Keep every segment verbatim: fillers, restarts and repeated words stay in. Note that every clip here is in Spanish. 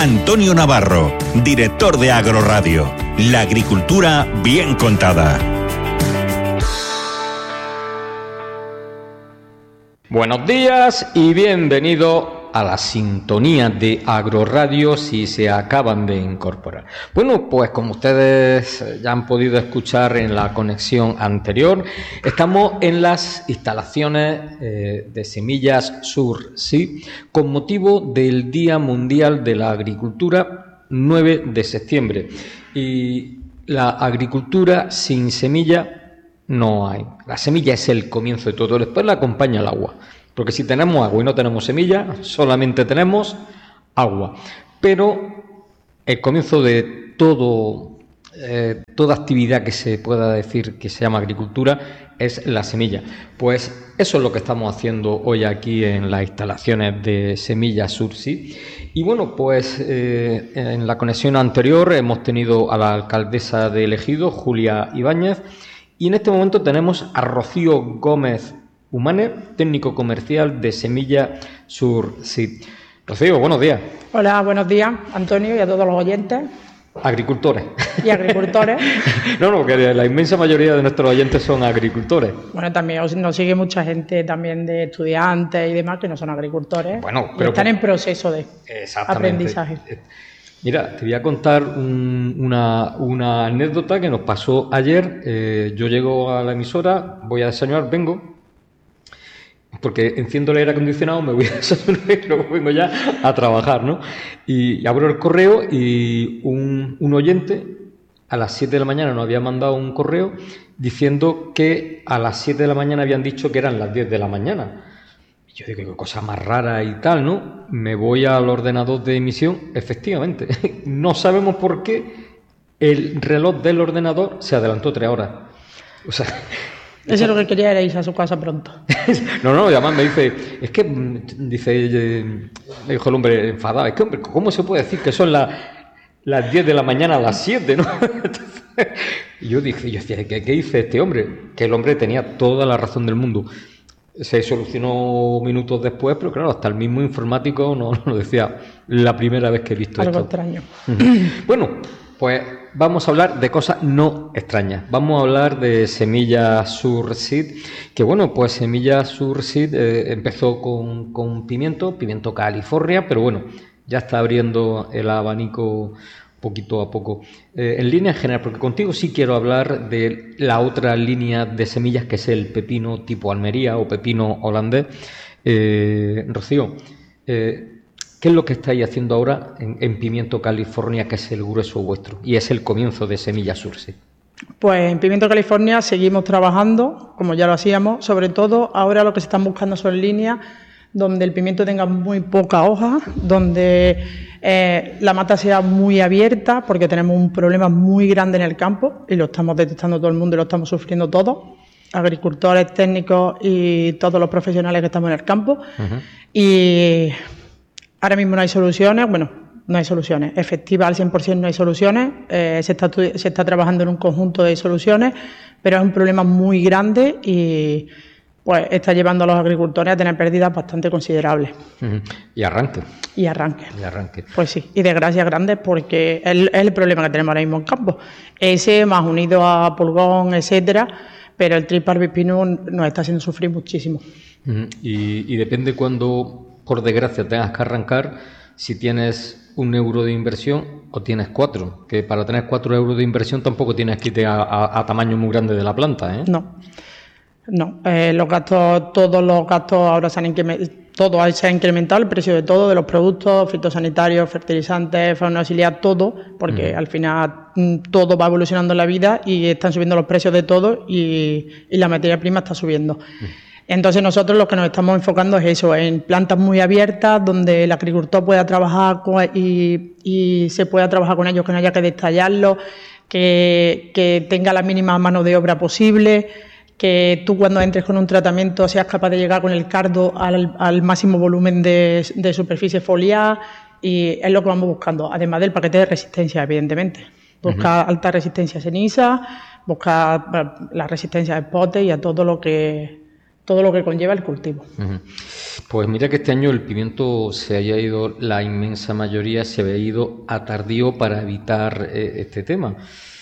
Antonio Navarro, director de Agroradio. La agricultura bien contada. Buenos días y bienvenido a la sintonía de Agroradio si se acaban de incorporar. Bueno, pues como ustedes ya han podido escuchar en la conexión anterior, estamos en las instalaciones eh, de Semillas Surseed con motivo del Día Mundial de la Agricultura, nueve de septiembre. Y la agricultura sin semilla no hay. La semilla es el comienzo de todo, después la acompaña el agua. Porque si tenemos agua y no tenemos semilla, solamente tenemos agua. Pero el comienzo de todo, eh, toda actividad que se pueda decir que se llama agricultura es la semilla. Pues eso es lo que estamos haciendo hoy aquí en las instalaciones de Semillas Surseed. Y bueno, pues eh, en la conexión anterior hemos tenido a la alcaldesa de Ejido, Julia Ibáñez, y en este momento tenemos a Rocío Gómez Humane, técnico comercial de Semillas Surseed. Rocío, buenos días. Hola, buenos días, Antonio, y a todos los oyentes. Agricultores. Y agricultores. no, no, que la inmensa mayoría de nuestros oyentes son agricultores. Bueno, también nos sigue mucha gente también de estudiantes y demás que no son agricultores. Bueno, pero están que... en proceso de aprendizaje. Mira, te voy a contar un, una, una anécdota que nos pasó ayer. Eh, yo llego a la emisora, voy a desayunar, vengo, porque enciendo el aire acondicionado, me voy a desayunar y luego vengo ya a trabajar, ¿no? Y abro el correo y un, un oyente a las siete de la mañana nos había mandado un correo diciendo que a las siete de la mañana habían dicho que eran las diez de la mañana. Y yo digo, qué cosa más rara y tal, ¿no? Me voy al ordenador de emisión, efectivamente, no sabemos por qué el reloj del ordenador se adelantó tres horas. O sea... Eso es lo que quería, era irse a su casa pronto. no, no, además me dice, es que, dice, eh, me dijo el hombre enfadado, es que, hombre, ¿cómo se puede decir que son las, las diez de la mañana a las siete, no? Entonces, y yo dije, yo decía, ¿qué, ¿qué dice este hombre? Que el hombre tenía toda la razón del mundo. Se solucionó minutos después, pero claro, hasta el mismo informático no lo decía la primera vez que he visto Algo esto. Algo extraño. Bueno, pues vamos a hablar de cosas no extrañas. Vamos a hablar de Semillas Surseed, que bueno, pues Semillas Surseed eh, empezó con, con pimiento, pimiento California, pero bueno, ya está abriendo el abanico poquito a poco. Eh, en línea general, porque contigo sí quiero hablar de la otra línea de semillas, que es el pepino tipo Almería o pepino holandés. Eh, Rocío, eh, ¿qué es lo que estáis haciendo ahora en, en pimiento California, que es el grueso vuestro y es el comienzo de Semillas Surseed? Pues en pimiento California seguimos trabajando, como ya lo hacíamos, sobre todo ahora lo que se están buscando son líneas donde el pimiento tenga muy poca hoja, donde eh, la mata sea muy abierta, porque tenemos un problema muy grande en el campo y lo estamos detectando todo el mundo y lo estamos sufriendo todos, agricultores, técnicos y todos los profesionales que estamos en el campo. Uh-huh. Y ahora mismo no hay soluciones, bueno, no hay soluciones, efectivas al cien por ciento no hay soluciones, eh, se está, se está trabajando en un conjunto de soluciones, pero es un problema muy grande y pues está llevando a los agricultores a tener pérdidas bastante considerables. Uh-huh. Y arranque. Y arranque. Y arranque. Pues sí, y desgracias grandes porque es, es el problema que tenemos ahora mismo en campo. Ese más unido a pulgón, etcétera, pero el triple pepino nos está haciendo sufrir muchísimo. Uh-huh. Y, y depende cuando, por desgracia, tengas que arrancar, si tienes un euro de inversión o tienes cuatro, que para tener cuatro euros de inversión tampoco tienes que irte a, a, a tamaño muy grande de la planta, ¿eh? No. No, eh, los gastos, todos los gastos ahora se han incrementado, todo se ha incrementado el precio de todo, de los productos fitosanitarios, fertilizantes, fauna auxiliar, todo, porque mm. al final todo va evolucionando en la vida y están subiendo los precios de todo y, y la materia prima está subiendo. Mm. Entonces nosotros lo que nos estamos enfocando es eso, en plantas muy abiertas donde el agricultor pueda trabajar con, y, y se pueda trabajar con ellos, que no haya que destallarlos, que, que tenga la mínima mano de obra posible, que tú cuando entres con un tratamiento seas capaz de llegar con el cardo al, al máximo volumen de, de superficie foliar, y es lo que vamos buscando, además del paquete de resistencia, evidentemente. Buscar uh-huh. alta resistencia a ceniza, buscar la resistencia a espote y a todo lo que todo lo que conlleva el cultivo. Uh-huh. Pues mira que este año el pimiento se haya ido, la inmensa mayoría se había ido a tardío para evitar eh, este tema.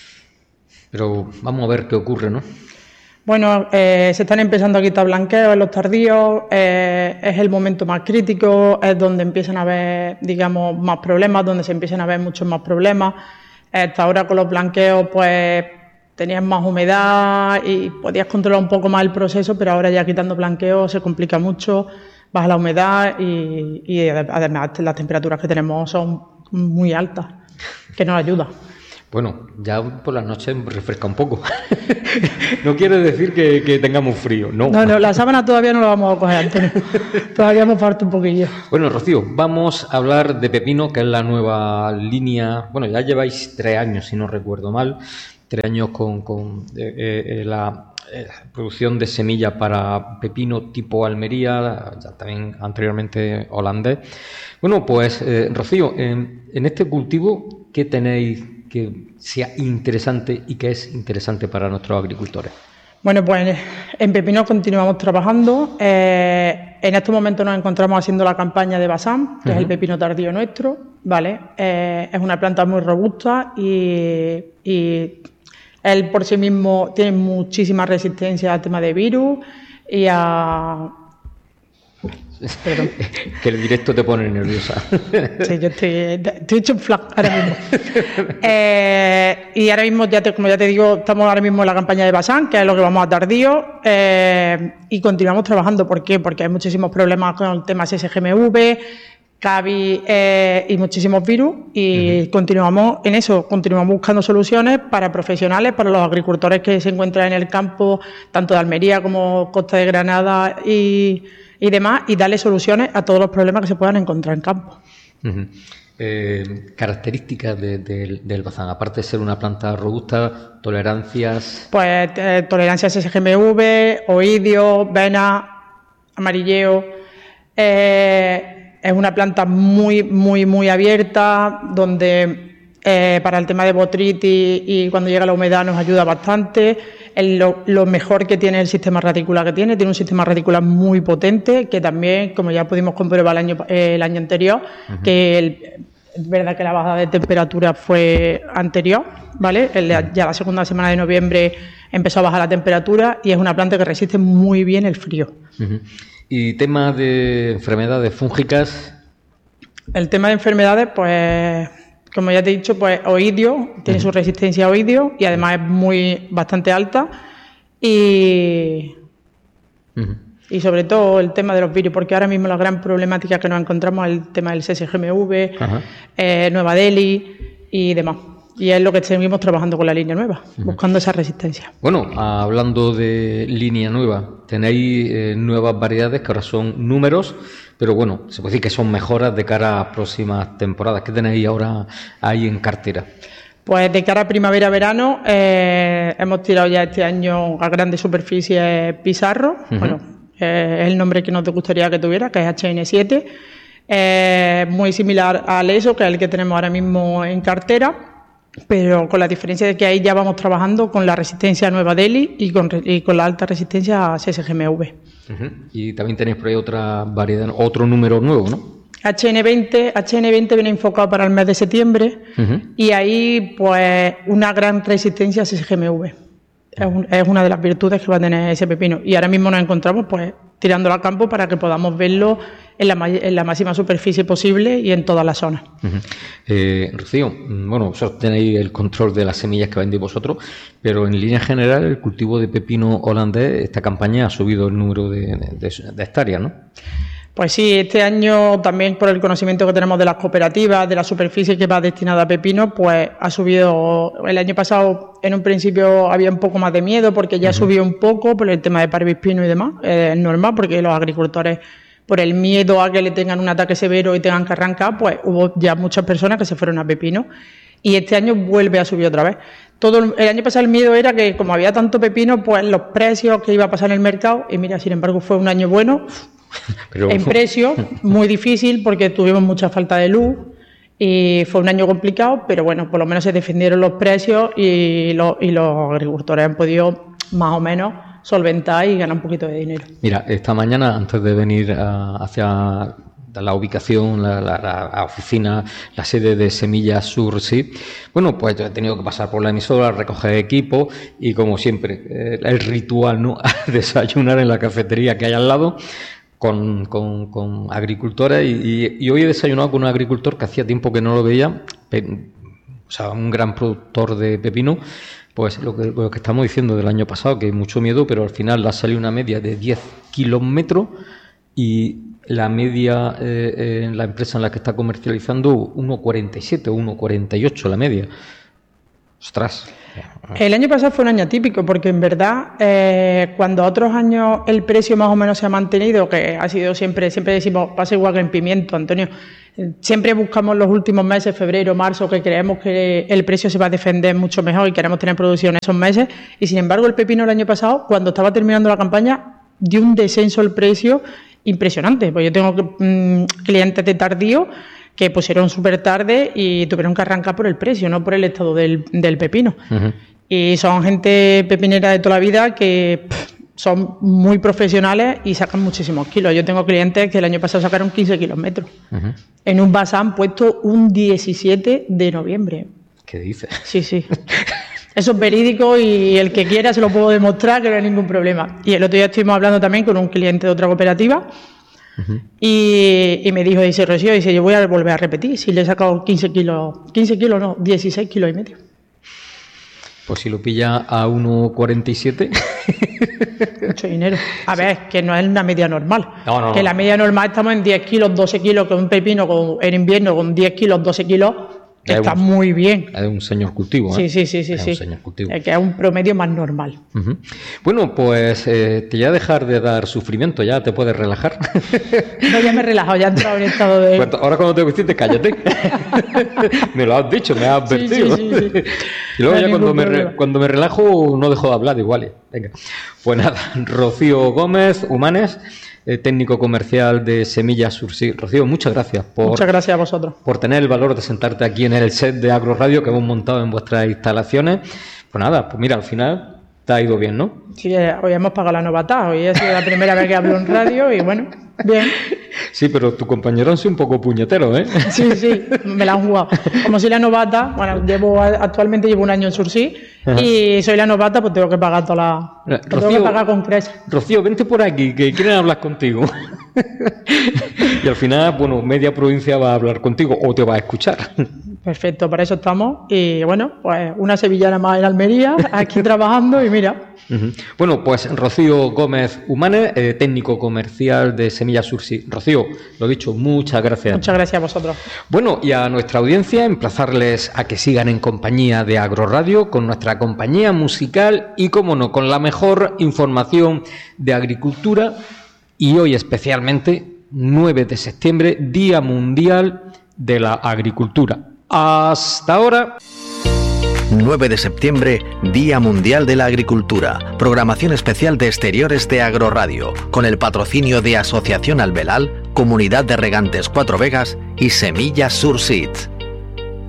Pero vamos a ver qué ocurre, ¿no? Bueno, eh, se están empezando a quitar blanqueos en los tardíos, eh, es el momento más crítico, es donde empiezan a haber, digamos, más problemas, donde se empiezan a ver muchos más problemas. Hasta ahora con los blanqueos, pues tenías más humedad y podías controlar un poco más el proceso, pero ahora ya quitando blanqueos se complica mucho, baja la humedad y, y además las temperaturas que tenemos son muy altas, que nos ayuda. Bueno, ya por las noches refresca un poco. No quiere decir que, que tengamos frío, no. No, no, la sábana todavía no la vamos a coger, Antonio. Todavía nos falta un poquillo. Bueno, Rocío, vamos a hablar de pepino, que es la nueva línea. Bueno, ya lleváis tres años, si no recuerdo mal, tres años con, con eh, eh, la eh, producción de semillas para pepino tipo Almería, ya también anteriormente holandés. Bueno, pues, eh, Rocío, en, en este cultivo, ¿qué tenéis que sea interesante y que es interesante para nuestros agricultores? Bueno, pues en pepino continuamos trabajando. Eh, en estos momentos nos encontramos haciendo la campaña de Basán, que uh-huh. es el pepino tardío nuestro, ¿vale? Eh, es una planta muy robusta y, y él por sí mismo tiene muchísima resistencia al tema de virus y a... Perdón. Que el directo te pone nerviosa. Sí, yo estoy, estoy hecho un flash ahora mismo. Eh, y ahora mismo, ya te, como ya te digo, estamos ahora mismo en la campaña de Basán, que es lo que vamos a tardío, eh, y continuamos trabajando. ¿Por qué? Porque hay muchísimos problemas con el tema S S G M V, Cabi eh, y muchísimos virus, y uh-huh. continuamos en eso, continuamos buscando soluciones para profesionales, para los agricultores que se encuentran en el campo, tanto de Almería como Costa de Granada y... y demás, y darle soluciones a todos los problemas que se puedan encontrar en campo. Uh-huh. Eh, características de, de, del Bazán, aparte de ser una planta robusta, tolerancias... Pues eh, tolerancias S G M V, oidio, vena, amarilleo. Eh, es una planta muy, muy, muy abierta, donde eh, para el tema de botritis y cuando llega la humedad nos ayuda bastante. El, lo, lo mejor que tiene el sistema radicular que tiene, tiene un sistema radicular muy potente, que también, como ya pudimos comprobar el año, eh, el año anterior, uh-huh. que el, es verdad que la bajada de temperatura fue anterior, ¿vale? El, ya la segunda semana de noviembre empezó a bajar la temperatura y es una planta que resiste muy bien el frío. Uh-huh. ¿Y tema de enfermedades fúngicas? El tema de enfermedades, pues... como ya te he dicho, pues oidio, tiene uh-huh. su resistencia a oidio y además es muy bastante alta y, uh-huh. y sobre todo el tema de los virus, porque ahora mismo la gran problemática que nos encontramos es el tema del S S G M V, uh-huh. eh, Nueva Delhi y demás. Y es lo que seguimos trabajando con la línea nueva, uh-huh. buscando esa resistencia. Bueno, hablando de línea nueva, tenéis eh, nuevas variedades que ahora son números, pero bueno, se puede decir que son mejoras de cara a próximas temporadas. ¿Qué tenéis ahora ahí en cartera? Pues de cara a primavera-verano eh, hemos tirado ya este año a grandes superficies Pizarro, uh-huh. bueno, eh, es el nombre que nos gustaría que tuviera, que es H N siete, eh, muy similar al ESO, que es el que tenemos ahora mismo en cartera, pero con la diferencia de que ahí ya vamos trabajando con la resistencia a Nueva Delhi y con, y con la alta resistencia a S S G M V. Uh-huh. Y también tenéis por ahí otra variedad, otro número nuevo, ¿no? H N veinte, H N veinte viene enfocado para el mes de septiembre uh-huh. y ahí pues una gran resistencia a S S G M V. Es, un, es una de las virtudes que va a tener ese pepino y ahora mismo nos encontramos pues tirándolo al campo para que podamos verlo en la, en la máxima superficie posible y en todas las zonas. Uh-huh. eh, Rocío, bueno, vosotros tenéis el control de las semillas que vendéis vosotros, pero en línea general el cultivo de pepino holandés, esta campaña ha subido el número de, de, de hectáreas, ¿no? Pues sí, este año también por el conocimiento que tenemos de las cooperativas, de la superficie que va destinada a pepino, pues ha subido. El año pasado en un principio había un poco más de miedo porque ya uh-huh. subió un poco por el tema de parvispino y demás, es normal porque los agricultores por el miedo a que le tengan un ataque severo y tengan que arrancar, pues hubo ya muchas personas que se fueron a pepino y este año vuelve a subir otra vez. Todo el año pasado el miedo era que como había tanto pepino, pues los precios que iba a pasar en el mercado, y mira, sin embargo fue un año bueno. Pero... en precio, muy difícil porque tuvimos mucha falta de luz y fue un año complicado, pero bueno, por lo menos se defendieron los precios y los, y los agricultores han podido más o menos solventar y ganar un poquito de dinero. Mira, esta mañana, antes de venir a, hacia la ubicación, la, la, la oficina, la sede de Semillas Surseed, bueno, pues yo he tenido que pasar por la emisora, recoger equipo y, como siempre, eh, el ritual, ¿no? Desayunar en la cafetería que hay al lado con, con, con agricultores y, y, y hoy he desayunado con un agricultor que hacía tiempo que no lo veía, pe, o sea, un gran productor de pepino. Pues lo que, lo que estamos diciendo del año pasado, que hay mucho miedo, pero al final le ha salido una media de diez kilómetros y la media eh, en la empresa en la que está comercializando uno cuarenta y siete o uno cuarenta y ocho la media. Ostras. El año pasado fue un año típico porque en verdad eh, cuando otros años el precio más o menos se ha mantenido, que ha sido siempre, siempre decimos, pasa igual que en pimiento, Antonio, siempre buscamos los últimos meses, febrero, marzo, que creemos que el precio se va a defender mucho mejor y queremos tener producción esos meses, y sin embargo el pepino el año pasado, cuando estaba terminando la campaña, dio un descenso el precio impresionante, pues yo tengo mmm, clientes de tardío que pusieron súper tarde y tuvieron que arrancar por el precio, no por el estado del, del pepino. Uh-huh. Y son gente pepinera de toda la vida que pff, son muy profesionales y sacan muchísimos kilos. Yo tengo clientes que el año pasado sacaron quince kilómetros. Uh-huh. En un bazar han puesto un diecisiete de noviembre. ¿Qué dices? Sí, sí. Eso es verídico y el que quiera se lo puedo demostrar, que no hay ningún problema. Y el otro día estuvimos hablando también con un cliente de otra cooperativa. Uh-huh. Y, y me dijo, dice Rocío, dice, yo voy a volver a repetir, si le he sacado quince kilos, quince kilos no, dieciséis kilos y medio. Pues si lo pilla a uno cuarenta y siete. Mucho dinero. A ver, que no es una media normal. No, no, que la media normal estamos en diez kilos, doce kilos, que un pepino con, en invierno con diez kilos, doce kilos, que está un, muy bien. Es un señor cultivo, ¿eh? Sí, sí, sí, sí. Es sí. un señor cultivo. Es que es un promedio más normal. Uh-huh. Bueno, pues eh, te voy a dejar de dar sufrimiento, ya te puedes relajar. No, ya me he relajado, ya he entrado en estado de... Bueno, ahora cuando te vestirte, cállate. Me lo has dicho, me has advertido. Sí, sí, sí, sí. Y luego no ya cuando me, re, cuando me relajo no dejo de hablar igual. Venga. Pues nada, Rocío Gómez Humanes, eh, técnico comercial de Semillas Surseed. Rocío, muchas gracias por muchas gracias a vosotros por tener el valor de sentarte aquí en el set de Agro Radio que hemos montado en vuestras instalaciones. Pues nada, pues mira, al final te ha ido bien, ¿no? Sí, hoy hemos pagado la novatada, hoy ha sido la primera vez que hablo en radio y bueno, bien. Sí, pero tu compañero han sido un poco puñetero, ¿eh? Sí, sí, me la han jugado. Como soy la novata, bueno, llevo actualmente llevo un año en Surseed y soy la novata, pues tengo que pagar toda la... Rocío, tengo que pagar con creces. Rocío, vente por aquí, que quieren hablar contigo. Y al final, bueno, media provincia va a hablar contigo o te va a escuchar. Perfecto, para eso estamos. Y bueno, pues una sevillana más en Almería, aquí trabajando y mira. Uh-huh. Bueno, pues Rocío Gómez Humanes, eh, técnico comercial de Semillas Surseed. Rocío, lo dicho, muchas gracias. Muchas gracias a vosotros. Bueno, y a nuestra audiencia, emplazarles a que sigan en compañía de Agro Radio, con nuestra compañía musical y, como no, con la mejor información de agricultura. Y hoy especialmente, nueve de septiembre, Día Mundial de la Agricultura. Hasta ahora. nueve de septiembre, Día Mundial de la Agricultura. Programación especial de exteriores de Agro Radio, con el patrocinio de Asociación Albelal, Comunidad de Regantes Cuatro Vegas y Semillas Surseed.